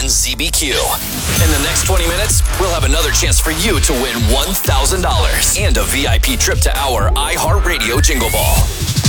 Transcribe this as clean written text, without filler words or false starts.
on ZBQ. In the next 20 minutes, we'll have another chance for you to win $1,000 and a VIP trip to our iHeartRadio Jingle Ball.